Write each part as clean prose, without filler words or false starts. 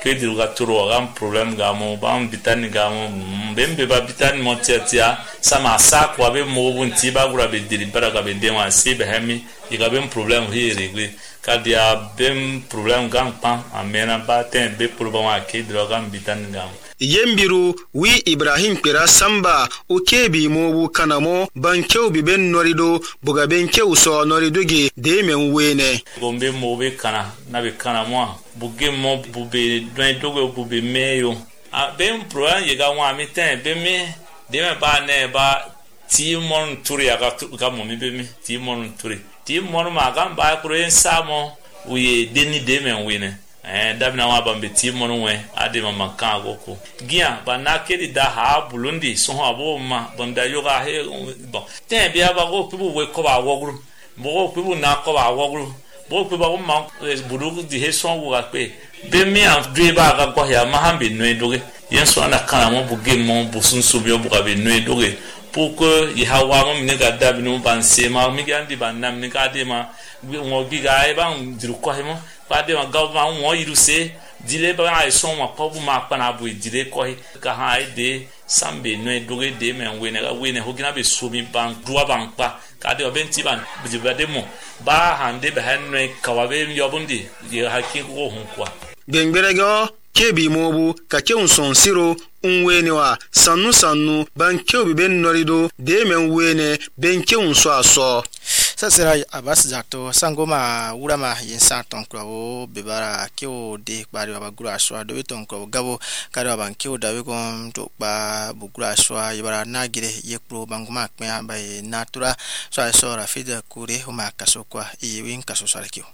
pedir ga turo gam problem ga mo bam bitani ga mo bembe ba bitani mo tia sama sa kwa be mo bunti ba gura be diri bara ga be denwa se be hemi iga be problem hi regle ka dia be problem gam pan amena ba ten be problem a ke dro gam bitani ga yembiru wi Ibrahim pera samba o kebi mo kanamo bankew bi ben norido buga benkew so noridoge de men wene gombe mo be kana na be kana mo buge mo bube don dogo bube meyo a ben pro ye ga wa mi ten be me de me ba ne ba ti mon turi ga mo mi be mi ti mon turi ti mon ma ga ba kro en samo uye deni de men wene dabina wa bambe ti mon we ade mama kan agoko gia ba na kedi da ha bulundi so ha bo ma bonda yoga he bon ten bia ba go pibu we ko ba wogru bo pibu na ko ba wogru bo pibu ba ma buru di he so wo ga pe be mi an dwe ba ga ko ya ma hambe no edoge yen so na kan mo bu ge mo bu sun so bi o bu ga be no edoge pour que yi ha wa mo mi ga dabinu ban se ma mi ga ndi ban nam ni ga de ma mo bi ga e ba ndiru ko he mo ba de ma ga ba mo yiru se dile ba ai so ma ko bu ma pa na bu dile ko he ka ha de sambe no edoge de men we ne ho gina be so mi ban duwa ban pa ka de obenti ban bi ba de mo ba hande be han no ka wa be yobundi ye hakin ko hun kwa bengerego kebi mobu ka keunson siro unwene wa sannu bankew bi ben norido de men wene benkeun so aso sasera abas zato sangoma urama yensa tonkro bebara keo de bari babagura so do tonkro gabo kado bankew dawe gon to ba bugura so yibara nagire yekro banguma kpen ba natura so rafida kure huma kasokwa iwin kaso sarekio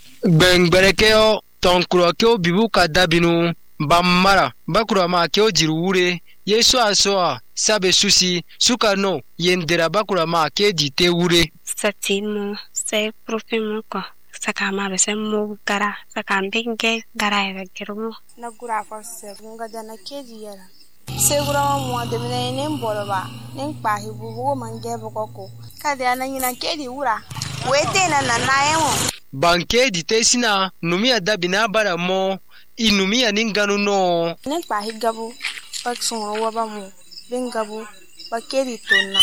Bengberekeo tonkro keo bibuka dabinu Bamara bakura ma keo jiruure yeso asoa sabe susi sukano yendera bakura ma ke dite wure satimo se profimo ko sakama be se mo gara sakambenge gara e gerumo na gura fase nga dana keji yara segura mo de mene mboloba nen pa hibugo mange bokoko kade ananyina kedi wura wete na nayemo banke dite sina numia dabina bara mo inumia ninganu no nen pa higabu bakson waba mo bengabu bakeri tonna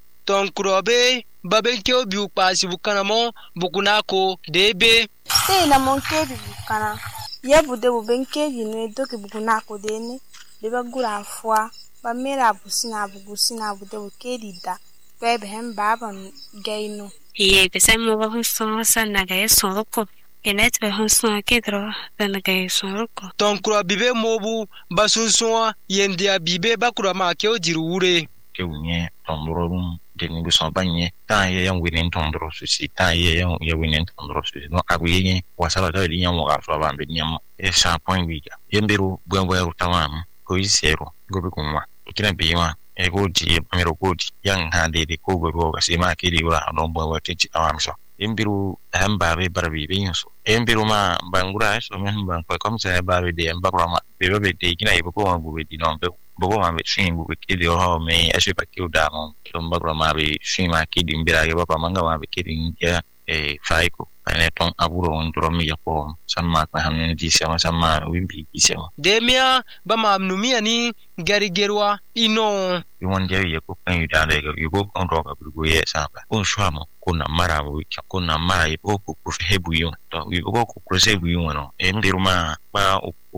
tonkrobe babenke obi upasi bukanamo bukunako debe na monkedi bukana yebude bubenke yinu edoke bukunako dene deba gura afwa ba mera busina bugusina bude bukedi da bebe hem baba gaino ye besemo ba hunso sana ga yesoroko enet be hunso kedro dana ga yesoroko tonkro bibe mobu basunso yendia bibe bakura ma ke ojiruure ke unye tondoro deni bu so banye ta ye yan winin tondoro susi ta ye yan ye winin tondoro susi no aguye wasala ta di yan wa so ba be nyam e sa point wiga yemberu bwenbo ya utawam ko isero gobe kunwa kina biwa e go di amero go di yan ha de ko go ga se ma ke di wa no bo wa ti awam so yemberu hamba be barbi be yinso yemberu ma bangura so men ban ko comme ça ba de mbakura ma be de kina e ko ma bu be di no be bogo ma be shin bu ke di ho me ashe pa ke da mo to mbakura ma be shin ma ke di mbira ke papa manga ma be ke di ya e faiko ane ton aburo on dro mi yapo samma ka hanen di sama wimbi isema demia ba ma numia ni garigerwa ino won je ye ko kan yuda de go on ro ka bu ye samba on shwamo kuna mara bu kuna mara ye ko ku hebu yo to wi go ku prose bu yo no e ndiruma ba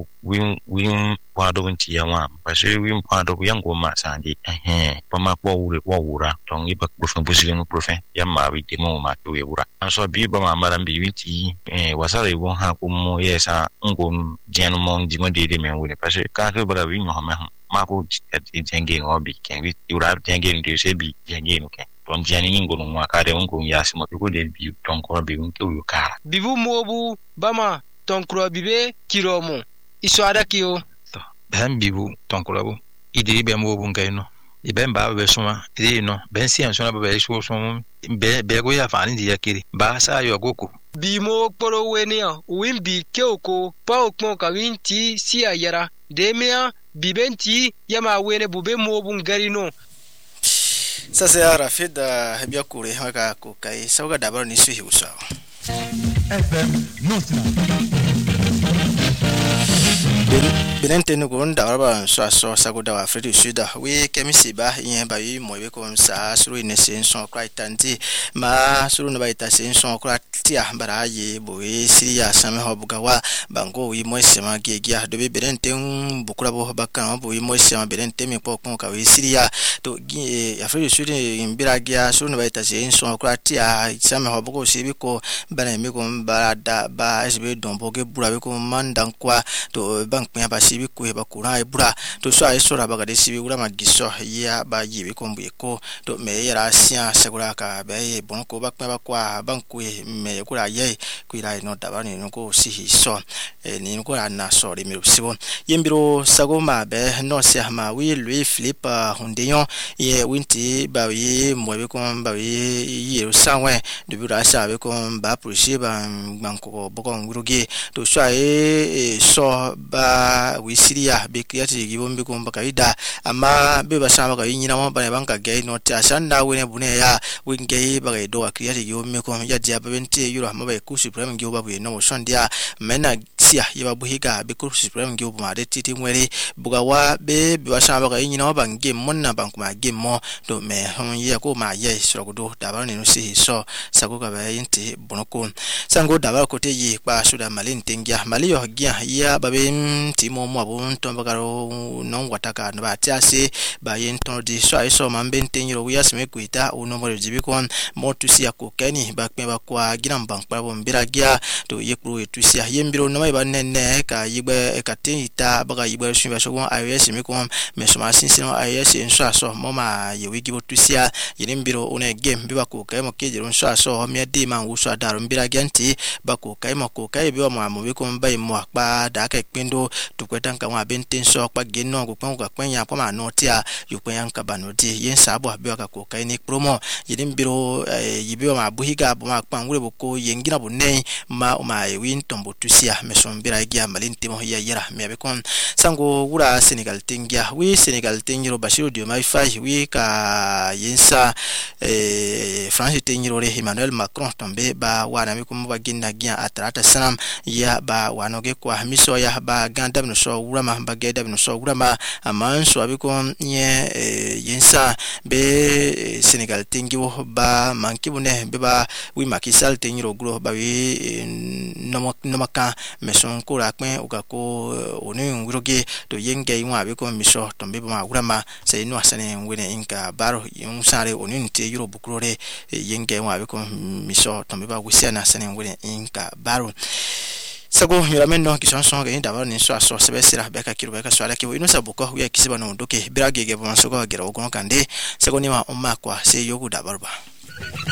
win kwado nti ya wa ba se win kwado yango ma sandi pa ma ko wura to ngi ba ku fun busi no profe ya ma bi de mo ma to we wura so bi ba ma mara bi witi wasara yi won ha ko mo yesa ngom jenu mo di mo de me wure pa se ka ke bra wi no ma ko jenge no bi ken wi wura jenge ndi se bi jenge no ken ton jani ngoro mo akare ngo yasi mo ko de bi ton ko bi ko yo kara bibu mobu bama ton kro bibe kiromo iso adakio to ben bibu ton kro idiri be mobu ngaino iben ba be suma idiri no ben si an sona be so be go ya fani di yakiri ba sa yo goku bimo poro wenia wimbi keoko pa okmo ka winti si ayara demia bibenti yama wene bube mobu ngarino sasa rafida hebia kure haka ko kai sauga dabar ni su hiusa FM Notna benente no gonda baraba so sagoda wa Freddy Suda we kemisi ba yen ba yi mo be ko sa suru ine senso cry tanti ma suru no ba ita senso cry tia bara ye bo we siria same hobuga wa bango wi mo sema gegia do be benente bukura bo bakana bo wi mo sema benente mi ko ka we siria to ya Freddy Suda imbira gia suru no ba ita senso cry tia same hobugo sibi ko bana mi ko ba da ba sbe dombo ke bura be ko mandan kwa to bank me ba sibi ko ba kura e bura to so ai so rabaga de sibi ura magiso ya ba yibi ko mbuye ko to me yara sia segura ka be e bon ko ba kwa banku me kura ye kuira no daba ni ko sihi so ni ko na so ri mi sibo yembiro sagoma be no sia ma wi lui Philip Hundeyon ye winti ba yi mo be ko ba yi ye sanwe de bura sa be ko ba proche ba banko boko nguruge to so ai so ba wisiria be create gibombe ko mbakaida ama be basama ka yinyina mo bana banka gay no ta sanda wene bune ya winge ba ga do create gibombe ko ya dia bente euro ama ba ku supreme gibo ba no sondia mena sia yeba buhiga be ku supreme gibo ma de titi mwere bugawa be basama ka yinyina mo bange monna banku ma gemo do me hon ya ko ma ye srogodo da ba no si so sago ka ba yinti bonoko sango da ba ko te yi pa suda malin tengia maliyo gia ya babe timo mo abun tombagaro non wataka no batiase ba yento di so mambe ntenyiro wiya sme kuita uno mo jibikon mo tusia ko keni ba kpe ba kwa ginan bank pa bo mbira gia to yekru etusia yembiro no ba nene ka yibe ekatita baga yibe shimba shogon iOS mi ko me soma sinsino iOS so mo ma yewigi bo tusia yirimbiro une game biba ko kay mo kejiro so mi adi man wuso adaro mbira genti ba ko kay mo ko kay biba mo mo ko mbay mo akpa da ka kpendo to kweta nka wa benten so akpa geno ko pon ko kwenya ko ma no tia yu kwenya nka banodi yen sabo biba ka ko kay ni promo yirimbiro yibiba ma buhiga bo ma akpa ngure boko yengira bo nei ma o ma win tombo tusia mesombira gia malintimo ya yera me be kon sango wura Senegal tengia wi Senegal tengiro Bashiru Dio mai fai wi ka yensa France tengiro re Emmanuel Macron tombe ba wana mi ko ba ginna gia atrata sanam ya ba wanoge kwa miso ya ba ganda no so wura ma ba geda no so wura ma aman so abi ko nye yensa be Senegal tengiro ba manki bune be ba wi makisal tengiro gro ba wi no maka meson ko la kwen o ka ko onu nguroge to yenge inwa abi ko miso tombe ba wura ma sai no asane ngwene inka baro yun sare onu nte yuro bukrore yenge inwa abi ko miso tombe ba wisiana asane ngwene inka baro sago mirameno kisonso ge ndaba ni so sebesira beka kiru beka swala kibo ino sabuko ya kisiba no doke biragege bo masogo agera ogon kande sago ni wa umma kwa se yogu dabarba